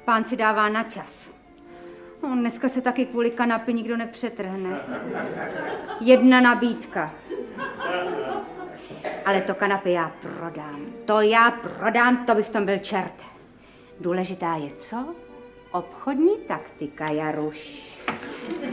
Pán si dává na čas. No, dneska se taky kvůli kanapy nikdo nepřetrhne. Jedna nabídka. Ale to kanapy já prodám. To by v tom byl čert. Důležitá je co? Obchodní taktika, Jaruš.